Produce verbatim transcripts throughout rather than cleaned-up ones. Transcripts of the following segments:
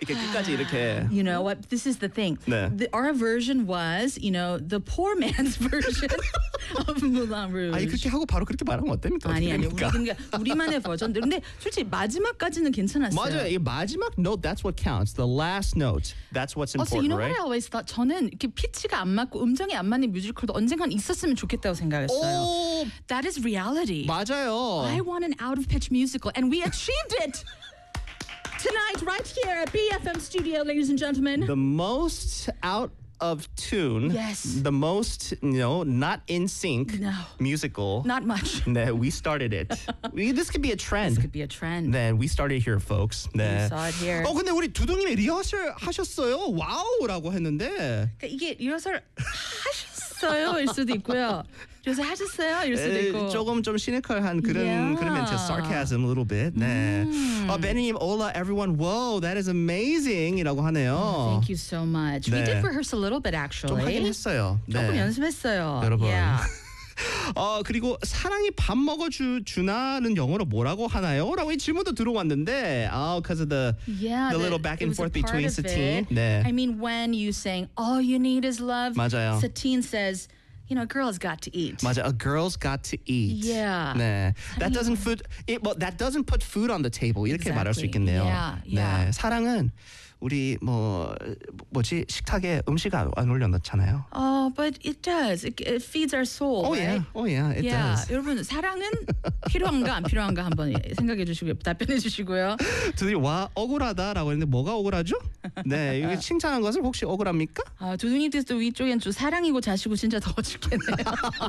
이렇게 끝까지 이렇게. You know what? This is the thing. 네. The, our version was, you know, the poor man's version of Moulin Rouge. 아니 그렇게 하고 바로 그렇게 말하면 어떻습니까? 아니 아니 우리 됩니까? 그러니까 우리만의 버전들. 근데 솔직히 마지막까지는 괜찮았어요. 맞아요. 이 마지막 note that's what counts. The last note that's what's important, Also, you know right? what I always thought? 저는 이렇게 피치가 안 맞고 음정이 안 맞는 뮤지컬도 언젠간 있었으면 좋겠다고 생각했어요. 오, That is reality. 맞아요. I want an out-of-pitch musical, and we achieved it tonight, right here at B F M Studio, ladies and gentlemen. The most out of tune, Yes. the most, you know, not in sync No. musical. Not much. 네, we started it. we, this could be a trend. This could be a trend. 네, we started here, folks. 네. We saw it here. 어, 근데 우리 두둥님이 리허설 하셨어요. 와우라고 했는데. 그러니까 이게 리허설 하셨어요 일 수도 있고요. 리허설 하셨어요 일 수도 에, 있고. 조금 좀 시니컬한 그런 Yeah. 그런 멘트, sarcasm a little bit. 네. 어, 베니님, hola everyone. Whoa, that is amazing이라고 하네요. Thank you so much. We 네. did rehearse a little bit 좀 actually. 하긴 했어요. 조금 네. 연습했어요. 여러분. Yeah. 어 그리고 사랑이 밥 먹어주 주나는 영어로 뭐라고 하나요? 라고 이 질문도 들어왔는데, oh, because of the Yeah, the the- little back it and was a forth part between of Satine. it. 네. I mean, when you saying all you need is love, 맞아요. Satine says, you know, a girl's got to eat. 맞아, a girl's got to eat. Yeah. 네. That doesn't food. It, well, that doesn't put food on the table. 이렇게 말할 수 Exactly. 있겠네요. Yeah, yeah. 네. 사랑은 우리 뭐 뭐지 식탁에 음식 안, 안 올려놓잖아요. Oh, but it does. It, it feeds our soul. Oh right? yeah, oh yeah, it yeah. does. 여러분 사랑은 필요한가 안 필요한가 한번 생각해 주시고요. 답변해 주시고요. 둘이 와 억울하다라고 했는데 뭐가 억울하죠? 네, 이게 칭찬한 것을 혹시 억울합니까? 아, 두둥이께서 위쪽엔 좀 사랑이고 자시고 진짜 더워 죽겠네요.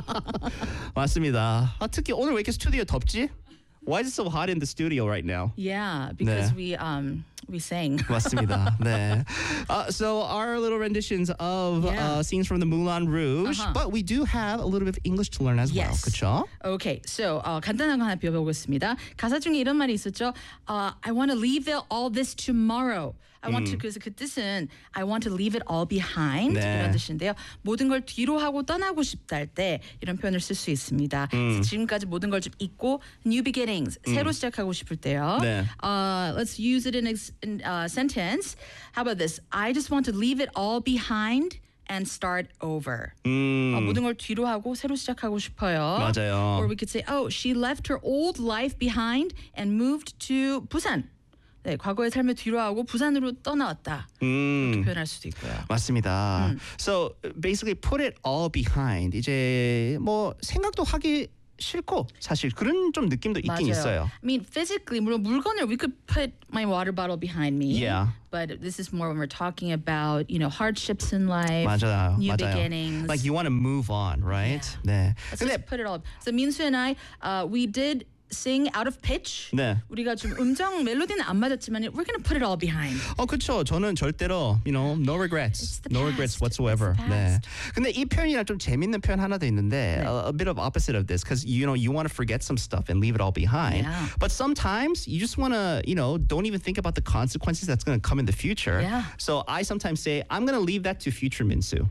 맞습니다. 아, 특히 오늘 왜 이렇게 스튜디오 덥지? Why is it so hot in the studio right now? Yeah, because 네. we um we sang. 맞습니다. 네. Uh, so our little renditions of Yeah. uh, scenes from the Moulin Rouge, Uh-huh. but we do have a little bit of English to learn as well. Yes. 그렇죠? Okay, so 어, 간단한 거 하나 배워보겠습니다. 가사 중에 이런 말이 있었죠. Uh, I want to leave it, all this tomorrow. I want to 그래서 그 뜻은 I want to leave it all behind 네. 이런 뜻인데요. 모든 걸 뒤로 하고 떠나고 싶다 할 때 이런 표현을 쓸 수 있습니다. 그래서 지금까지 모든 걸 좀 잊고 new beginnings 새로 시작하고 싶을 때요. 네. Uh, let's use it in a in, uh, sentence. How about this? I just want to leave it all behind and start over. 음, 어, 모든 걸 뒤로 하고 새로 시작하고 싶어요. 맞아요. Or we could say, oh, she left her old life behind and moved to 부산. 네, 과거의 삶을 뒤로 하고 부산으로 떠나왔다. 음. 이렇게 표현할 수도 있고요. 맞습니다. So basically put it all behind. 이제 뭐 생각도 하기 싫고 사실 그런 좀 느낌도 있긴 맞아요. 있어요. I mean, physically, 물론 물건을 we could put my water bottle behind me. Yeah. But this is more when we're talking about, you know, hardships in life, 맞아요. new 맞아요. beginnings. Like you want to move on, right? 네. Let's 근데 just put it all. So 민수 and I, uh, we did sing out of pitch. 네. 우리가 좀 음정 멜로디는 안 맞았지만 we're gonna put it all behind. 어 그렇죠. 저는 절대로 you know no regrets, It's the no past. regrets whatsoever. It's the 네. past. 근데 이 표현이랑 좀 재밌는 표현 하나 더 있는데 네. a, a bit of opposite of this because you know you want to forget some stuff and leave it all behind. Yeah. But sometimes you just want to you know don't even think about the consequences that's going to come in the future. Yeah. So I sometimes say I'm going to leave that to future Minsu.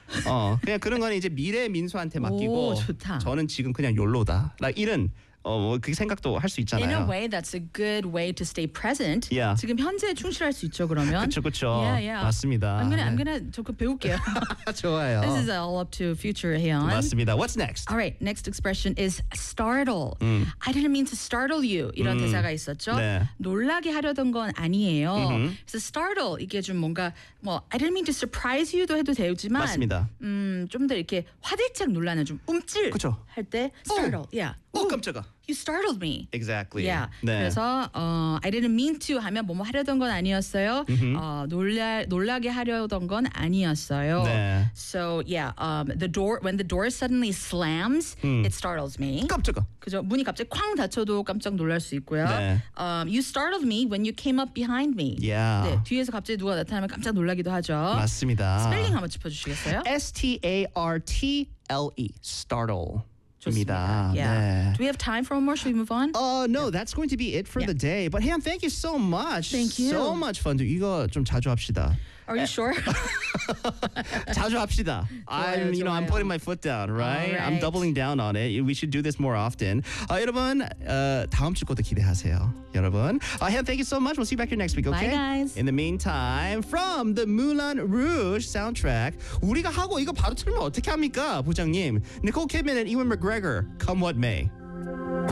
어 그냥 그런 거는 이제 미래 민수한테 맡기고 오, 좋다. 저는 지금 그냥 욜로다. like 이런 어, 그 생각도 할 수 있잖아요. In a way, that's a good way to stay present. Yeah. 지금 현재에 충실할 수 있죠, 그러면. 그렇죠, 그렇죠. Yeah, yeah. 맞습니다. I'm gonna, I'm 네. gonna 저거 배울게요. 좋아요. This is all up to future Heian. 맞습니다. What's next? All right, next expression is startle. I didn't mean to startle you. 이런 대사가 있었죠. 네. 놀라게 하려던 건 아니에요. 그래서 startle 이게 좀 뭔가 뭐 I didn't mean to surprise you도 해도 되지만 맞습니다. 음, 좀 더 이렇게 화들짝 놀라는 좀 움찔 그쵸. 할 때 startle. Yeah. 오 깜짝아. You startled me. Exactly. Yeah. 네. 그래서 어, I didn't mean to 하면 뭐뭐 하려던 건 아니었어요. 어, 놀라 놀라게 하려던 건 아니었어요. 네. So yeah, um, the door when the door suddenly slams, it startles me. 깜짝아. 그죠? 문이 갑자기 쾅 닫혀도 깜짝 놀랄 수 있고요. 네. Um, you startled me when you came up behind me. Yeah. 네, 뒤에서 갑자기 누가 나타나면 깜짝 놀라기도 하죠. 맞습니다. 스펠링 한번 짚어주시겠어요? S T A R T L E. Startle. 좋습니다. 입니다. Yeah. 네. Do we have time for one more? Should we move on? Uh, no, that's going to be it for Yeah. the day. But Hyun, thank you so much. Thank you. So much fun. 이거 좀 자주 합시다. Are you sure? 자주 합시다. I'm, you know, I'm 좋아요. putting my foot down, right? I'm Alright. doubling down on it. We should do this more often. 아, 여러분, 어, 다음 주 것도 기대하세요. 여러분, uh, Hannah, thank you so much. We'll see you back here next week, okay? Bye, guys. In the meantime, from the Moulin Rouge soundtrack, 우리가 하고 이거 바로 틀면 어떻게 합니까, 부장님? Nicole Kidman and Ewan McGregor, Come What May.